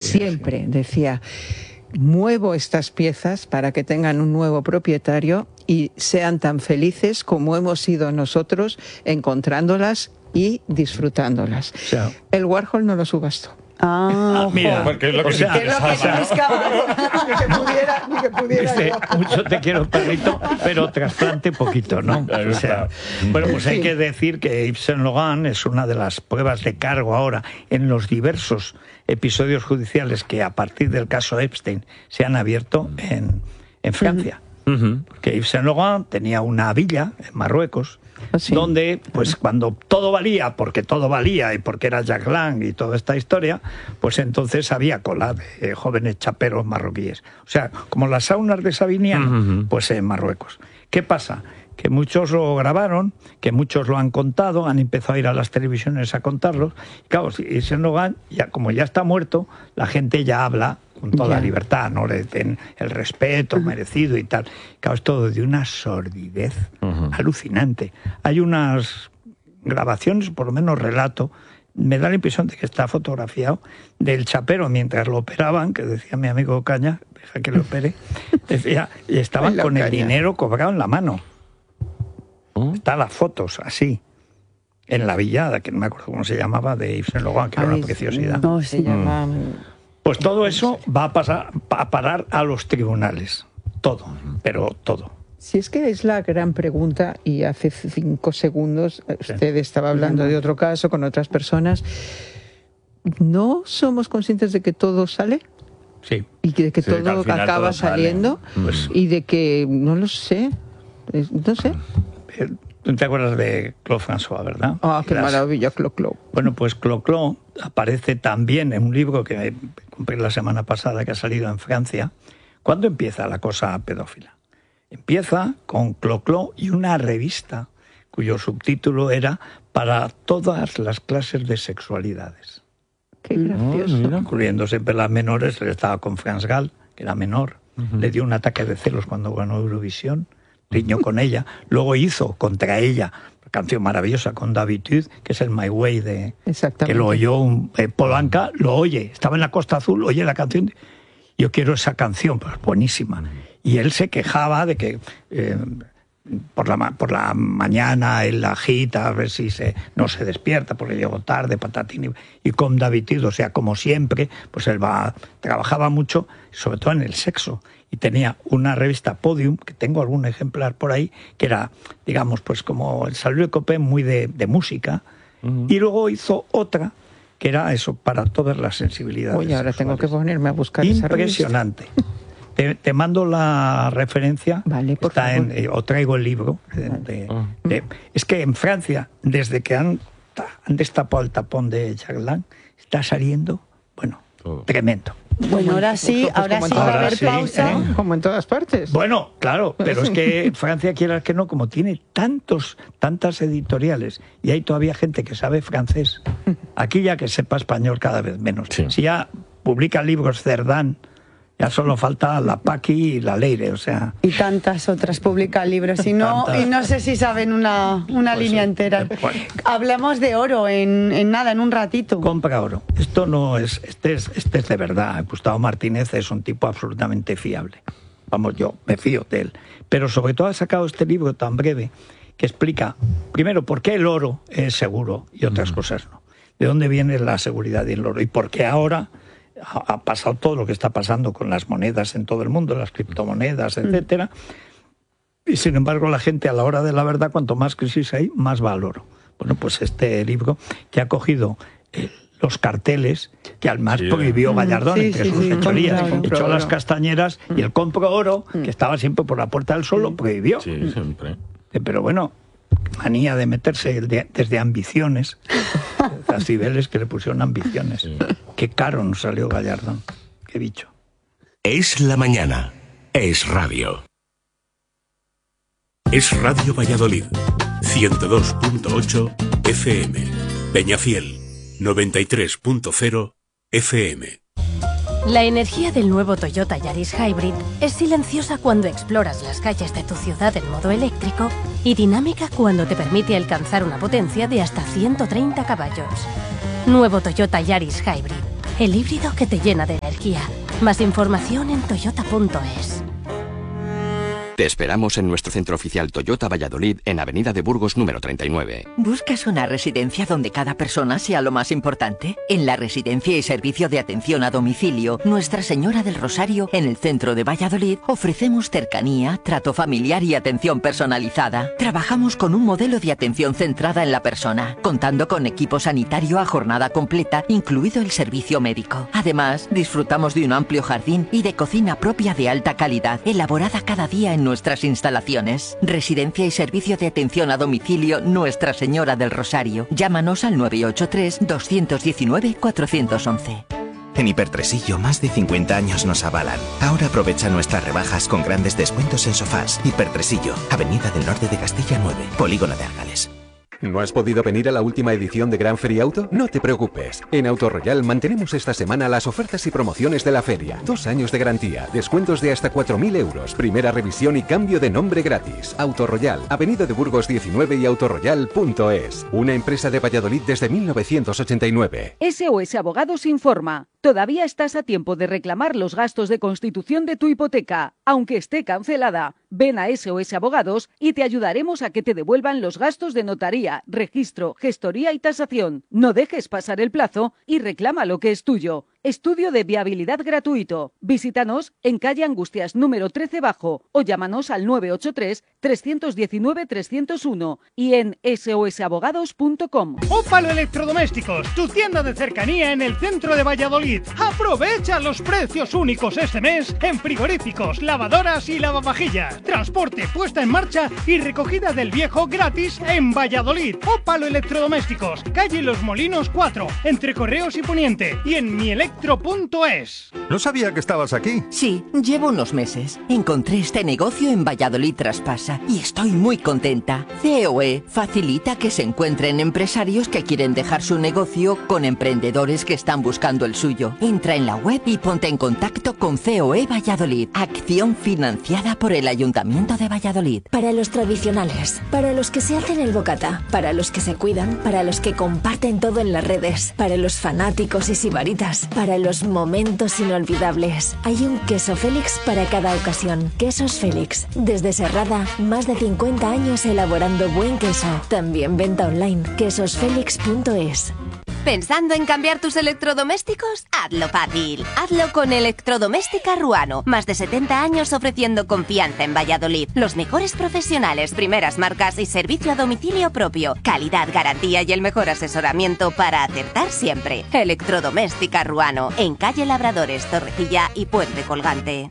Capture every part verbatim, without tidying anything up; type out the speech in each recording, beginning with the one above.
siempre decía, muevo estas piezas para que tengan un nuevo propietario y sean tan felices como hemos sido nosotros encontrándolas y disfrutándolas. O sea, el Warhol no lo subastó. Ah, ah mira, porque es lo que, o sea, es lo que buscaba. Ni que pudiera, ni que pudiera dice, mucho te quiero, perrito, pero trasplante poquito, ¿no? O sea, bueno, pues hay que decir que Yves Saint Laurent es una de las pruebas de cargo ahora en los diversos episodios judiciales que a partir del caso Epstein se han abierto en, en Francia. Uh-huh. Porque Yves Saint Laurent tenía una villa en Marruecos, sí, donde, pues cuando todo valía, porque todo valía y porque era Jack Lang y toda esta historia, pues entonces había cola de jóvenes chaperos marroquíes. O sea, como las saunas de Sabignano, uh-huh, pues en Marruecos. ¿Qué pasa? Que muchos lo grabaron, que muchos lo han contado, han empezado a ir a las televisiones a contarlos. Y claro, y Saint Laurent, ya, como ya está muerto, la gente ya habla con toda yeah. libertad, no le den el respeto uh-huh. merecido y tal. Claro, es todo de una sordidez uh-huh. alucinante. Hay unas grabaciones, por lo menos relato, me da la impresión de que está fotografiado, del chapero mientras lo operaban, que decía mi amigo Caña, deja que lo opere, decía, y estaban con el dinero cobrado en la mano. ¿Oh? Están las fotos así, en la villada, que no me acuerdo cómo se llamaba, de Yves Saint Laurent, que Ay, era una preciosidad. No, se llama... Pues todo eso va a pasar a parar a los tribunales. Todo, pero todo. Si es que es la gran pregunta, y hace cinco segundos usted sí. estaba hablando de otro caso con otras personas. ¿No somos conscientes de que todo sale? Sí. Y de que sí, todo que acaba todo saliendo. Pues, y de que, no lo sé, no sé. ¿Tú te acuerdas de Claude François, verdad? Ah, qué Las... maravilla, Claude Claude. Bueno, pues Claude Claude aparece también en un libro que compré la semana pasada, que ha salido en Francia. ¿Cuándo empieza la cosa pedófila? Empieza con Claude Claude y una revista cuyo subtítulo era Para todas las clases de sexualidades. Qué gracioso. Oh, incluyendo siempre las menores. Él estaba con France Gall, que era menor. Uh-huh. Le dio un ataque de celos cuando ganó Eurovisión. Riñó con ella, luego hizo contra ella una canción maravillosa con David Tude, que es el My Way, de que lo oyó un eh, Polanca, lo oye, estaba en la Costa Azul, oye la canción, yo quiero esa canción, pues buenísima. Y él se quejaba de que eh, por, la, por la mañana él la agita, a ver si se, no se despierta porque llegó tarde, patatín, y, y con David Tude, o sea, como siempre, pues él va, trabajaba mucho, sobre todo en el sexo. Y tenía una revista Podium, que tengo algún ejemplar por ahí, que era, digamos, pues como el Salud de Copé, muy de, de música. Uh-huh. Y luego hizo otra, que era eso, para todas las sensibilidades. Oye, ahora tengo que ponerme a buscar Impresionante. Esa revista. Te, te mando la referencia. Vale, por está favor. En, eh, o traigo el libro. De, de, de, es que en Francia, desde que han, han destapado el tapón de Jack Lang, está saliendo, bueno, oh. tremendo. Bueno, ahora sí, pues ahora sí va a haber sí, pausa. ¿eh? Como en todas partes. Bueno, claro, pero es que Francia, quieras que no, como tiene tantos, tantas editoriales y hay todavía gente que sabe francés, aquí ya que sepa español cada vez menos. Sí. Si ya publica libros Cerdán, ya solo falta la Paqui y la Leire, o sea... Y tantas otras publican libros, y no, y no sé si saben una, una pues línea sí. entera. Bueno. Hablamos de oro en, en nada, en un ratito. Compra oro. Esto no es... Este es, este es de verdad. Gustavo Martínez es un tipo absolutamente fiable. Vamos, yo me fío de él. Pero sobre todo ha sacado este libro tan breve que explica, primero, por qué el oro es seguro y otras mm. cosas no. De dónde viene la seguridad del oro y por qué ahora... ha pasado todo lo que está pasando con las monedas en todo el mundo, las criptomonedas, etcétera. Y sin embargo la gente a la hora de la verdad, cuanto más crisis hay, más va al oro. Bueno, pues este libro que ha cogido eh, los carteles que además sí, prohibió Gallardón sí, entre sí, sus sí, fechorías, echó las castañeras mm. y el compro oro, mm. que estaba siempre por la Puerta del Sol, lo prohibió. Sí, siempre. Pero bueno, manía de meterse de, desde ambiciones, las Cibeles que le pusieron ambiciones. Sí. Qué caro nos salió Gallardón, qué bicho. Es la mañana, es radio. Es Radio Valladolid, ciento dos punto ocho F M, Peñafiel, noventa y tres punto cero F M. La energía del nuevo Toyota Yaris Hybrid es silenciosa cuando exploras las calles de tu ciudad en modo eléctrico y dinámica cuando te permite alcanzar una potencia de hasta ciento treinta caballos. Nuevo Toyota Yaris Hybrid, el híbrido que te llena de energía. Más información en toyota punto es. Te esperamos en nuestro centro oficial Toyota Valladolid, en Avenida de Burgos número treinta y nueve. ¿Buscas una residencia donde cada persona sea lo más importante? En la Residencia y Servicio de Atención a Domicilio Nuestra Señora del Rosario, en el centro de Valladolid, ofrecemos cercanía, trato familiar y atención personalizada. Trabajamos con un modelo de atención centrada en la persona, contando con equipo sanitario a jornada completa, incluido el servicio médico. Además, disfrutamos de un amplio jardín y de cocina propia de alta calidad, elaborada cada día en nuestras instalaciones. Residencia y Servicio de Atención a Domicilio Nuestra Señora del Rosario. Llámanos al nueve ocho tres, dos uno nueve, cuatro uno uno. En Hipertresillo más de cincuenta años nos avalan. Ahora aprovecha nuestras rebajas con grandes descuentos en sofás. Hipertresillo, Avenida del Norte de Castilla nueve, Polígono de Argales. ¿No has podido venir a la última edición de Gran Feria Auto? No te preocupes. En Auto Royal mantenemos esta semana las ofertas y promociones de la feria. Dos años de garantía, descuentos de hasta cuatro mil euros, primera revisión y cambio de nombre gratis. Auto Royal, Avenida de Burgos diecinueve y autoroyal punto es. Una empresa de Valladolid desde mil novecientos ochenta y nueve. S O S Abogados informa. Todavía estás a tiempo de reclamar los gastos de constitución de tu hipoteca, aunque esté cancelada. Ven a S O S Abogados y te ayudaremos a que te devuelvan los gastos de notaría, registro, gestoría y tasación. No dejes pasar el plazo y reclama lo que es tuyo. Estudio de viabilidad gratuito. Visítanos en calle Angustias número trece bajo o llámanos al nueve ocho tres, tres uno nueve, tres cero uno y en s o s abogados punto com. Ópalo Electrodomésticos, tu tienda de cercanía en el centro de Valladolid. Aprovecha los precios únicos este mes en frigoríficos, lavadoras y lavavajillas. Transporte, puesta en marcha y recogida del viejo gratis en Valladolid. Ópalo Electrodomésticos, calle Los Molinos cuatro, entre Correos y Poniente y en mielectro punto es. No sabía que estabas aquí. Sí, llevo unos meses. Encontré este negocio en Valladolid Traspasa y estoy muy contenta. C O E facilita que se encuentren empresarios que quieren dejar su negocio con emprendedores que están buscando el suyo. Entra en la web y ponte en contacto con C O E Valladolid. Acción financiada por el Ayuntamiento de Valladolid. Para los tradicionales, para los que se hacen el bocata, para los que se cuidan, para los que comparten todo en las redes, para los fanáticos y sibaritas, para los momentos inolvidables. Hay un queso Félix para cada ocasión. Quesos Félix. Desde Serrada, más de cincuenta años elaborando buen queso. También venta online. quesos félix punto es. ¿Pensando en cambiar tus electrodomésticos? Hazlo fácil. Hazlo con Electrodoméstica Ruano. Más de setenta años ofreciendo confianza en Valladolid. Los mejores profesionales, primeras marcas y servicio a domicilio propio. Calidad, garantía y el mejor asesoramiento para acertar siempre. Electrodoméstica Ruano. En calle Labradores, Torrecilla y Puente Colgante.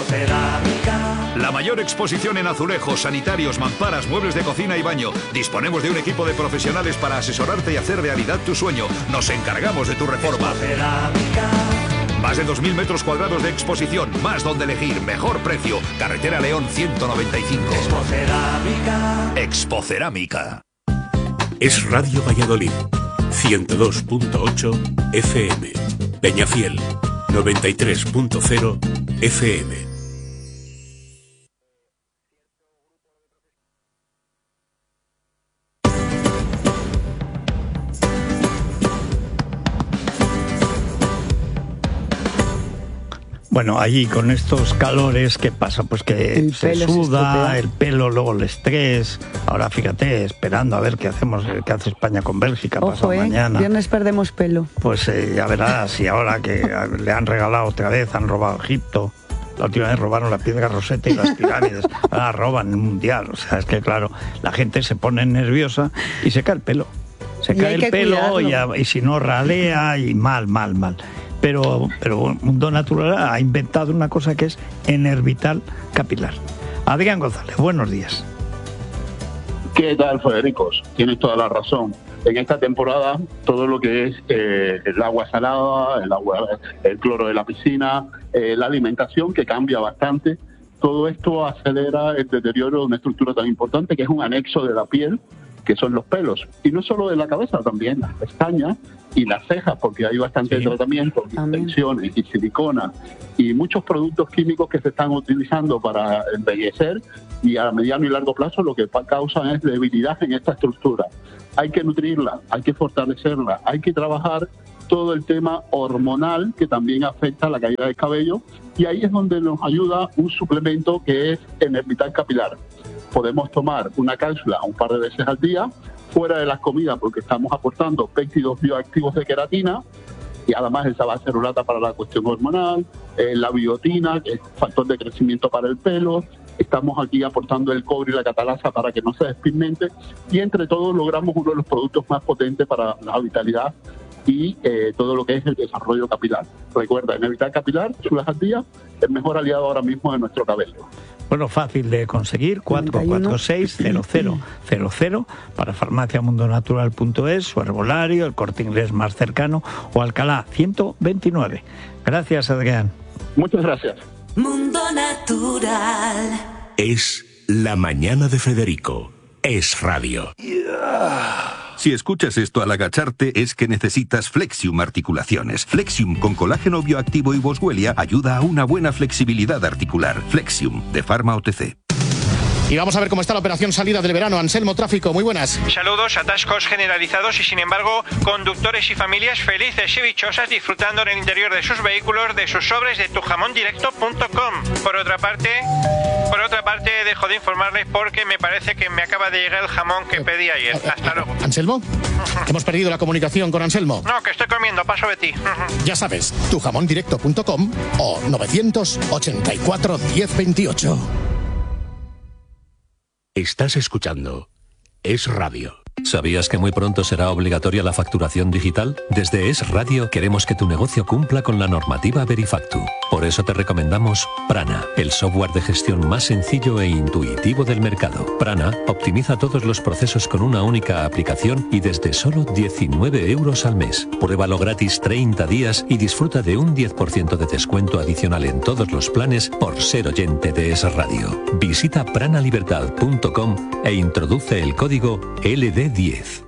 La mayor exposición en azulejos, sanitarios, mamparas, muebles de cocina y baño. Disponemos de un equipo de profesionales para asesorarte y hacer realidad tu sueño. Nos encargamos de tu reforma. Más de dos mil metros cuadrados de exposición, más donde elegir, mejor precio. Carretera León ciento noventa y cinco. Expocerámica. Expocerámica. Es Radio Valladolid, ciento dos punto ocho F M. Peñafiel, noventa y tres punto cero F M. Bueno, allí con estos calores, ¿qué pasa? Pues que el se suda, se el pelo, luego el estrés. Ahora fíjate, esperando a ver qué hacemos, qué hace España con Bélgica. Ojo, pasado eh, mañana. Viernes perdemos pelo. Pues eh, ya verás, y ahora que le han regalado otra vez, han robado Egipto. La última vez robaron la piedra Rosetta y las pirámides. Ahora roban el mundial. O sea, es que claro, la gente se pone nerviosa y se cae el pelo. Se y cae el pelo y, a, y si no ralea y mal, mal, mal. Pero, pero Mundo Natural ha inventado una cosa que es Enervital Capilar. Adrián González, buenos días. ¿Qué tal, Federicos? Tienes toda la razón. En esta temporada, todo lo que es eh, el agua salada, el agua, el cloro de la piscina, eh, la alimentación que cambia bastante, todo esto acelera el deterioro de una estructura tan importante que es un anexo de la piel, que son los pelos. Y no solo de la cabeza, también las pestañas y las cejas, porque hay bastante sí. tratamiento, extensiones y silicona y muchos productos químicos que se están utilizando para embellecer, y a mediano y largo plazo lo que causan es debilidad en esta estructura. Hay que nutrirla, hay que fortalecerla, hay que trabajar todo el tema hormonal que también afecta a la caída del cabello, y ahí es donde nos ayuda un suplemento que es Enervital Capilar. Podemos tomar una cápsula un par de veces al día, fuera de las comidas, porque estamos aportando péptidos bioactivos de queratina, y además esa base rulata para la cuestión hormonal, eh, la biotina, que es factor de crecimiento para el pelo. Estamos aquí aportando el cobre y la catalasa para que no se despigmente, y entre todos logramos uno de los productos más potentes para la vitalidad y eh, todo lo que es el desarrollo capilar. Recuerda, Enervital Capilar, cápsulas al día, el mejor aliado ahora mismo de nuestro cabello. Bueno, fácil de conseguir, cuatro cuatro seis cero cero cero cero para farmacia mundo natural punto es, su herbolario, el Corte Inglés más cercano o Alcalá ciento veintinueve. Gracias, Adrián. Muchas gracias. Mundo Natural. Es La Mañana de Federico. Es radio. Si escuchas esto al agacharte es que necesitas Flexium Articulaciones. Flexium con colágeno bioactivo y boswellia ayuda a una buena flexibilidad articular. Flexium, de Pharma O T C. Y vamos a ver cómo está la operación salida del verano. Anselmo, tráfico, muy buenas. Saludos, atascos generalizados y sin embargo conductores y familias felices y dichosas disfrutando en el interior de sus vehículos de sus sobres de tu jamón directo punto com. Por otra parte, por otra parte dejo de informarles porque me parece que me acaba de llegar el jamón que pedí ayer. Hasta luego. ¿Anselmo? Hemos perdido la comunicación con Anselmo. No, que estoy comiendo, paso de ti. Ya sabes, tu jamón directo punto com o novecientos ochenta y cuatro diez veintiocho. Estás escuchando Es Radio. ¿Sabías que muy pronto será obligatoria la facturación digital? Desde Es Radio queremos que tu negocio cumpla con la normativa Verifactu. Por eso te recomendamos Prana, el software de gestión más sencillo e intuitivo del mercado. Prana optimiza todos los procesos con una única aplicación y desde solo diecinueve euros al mes. Pruébalo gratis treinta días y disfruta de un diez por ciento de descuento adicional en todos los planes por ser oyente de Es Radio. Visita prana libertad punto com e introduce el código L D diez.